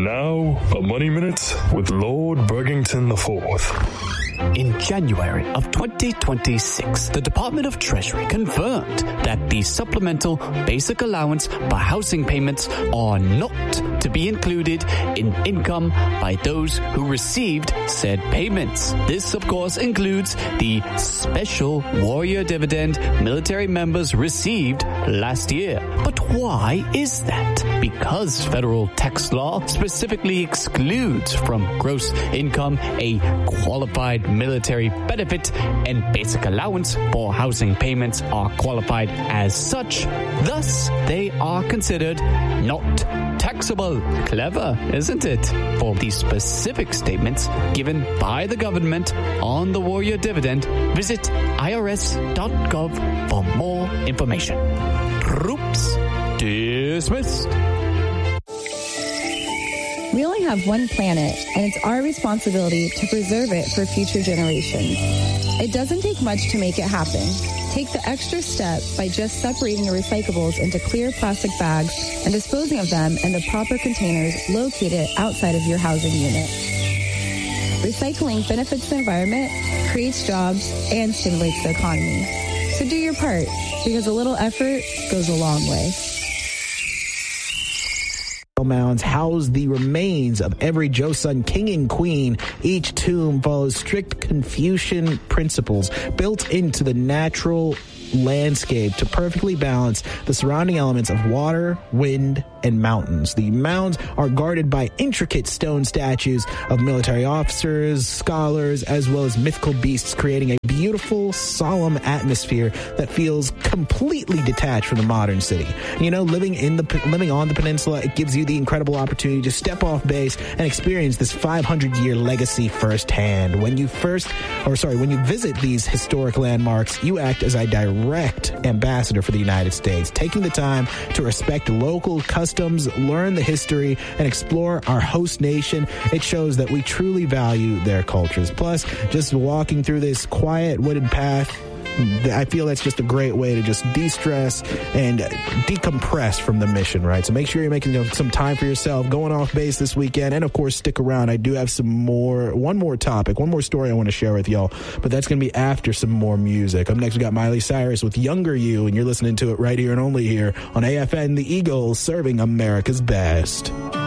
And now, a Money Minute with Lord Burgington IV. In January of 2026, the Department of Treasury confirmed that the supplemental basic allowance for housing payments are not to be included in income by those who received said payments. This, of course, includes the special warrior dividend military members received last year. But why is that? Because federal tax law specifically excludes from gross income a qualified military benefit, and basic allowance for housing payments are qualified as such. Thus, they are considered not taxable. Clever, isn't it? For the specific statements given by the government on the warrior dividend, visit irs.gov for more information. Oops. Dismissed. We only have one planet, and it's our responsibility to preserve it for future generations. It doesn't take much to make it happen. Take the extra step by just separating your recyclables into clear plastic bags and disposing of them in the proper containers located outside of your housing unit. Recycling benefits the environment, creates jobs, and stimulates the economy. So do your part, because a little effort goes a long way. Mounds house the remains of every Joseon king and queen. Each tomb follows strict Confucian principles built into the natural landscape to perfectly balance the surrounding elements of water, wind, and mountains. The mounds are guarded by intricate stone statues of military officers, scholars, as well as mythical beasts, creating a beautiful, solemn atmosphere that feels completely detached from the modern city. You know, living on the peninsula, it gives you the incredible opportunity to step off base and experience this 500-year legacy firsthand. When you visit these historic landmarks, you act as a direct ambassador for the United States, taking the time to respect local customs, learn the history, and explore our host nation. It shows that we truly value their cultures. Plus, just walking through this quiet wooded path, I feel that's just a great way to just de-stress and decompress from the mission, right? So make sure you're making some time for yourself, going off base this weekend, and of course, stick around. I do have one more story I want to share with y'all, but that's going to be after some more music. Up next, we got Miley Cyrus with Younger You, and you're listening to it right here and only here on AFN, the Eagle, serving America's best.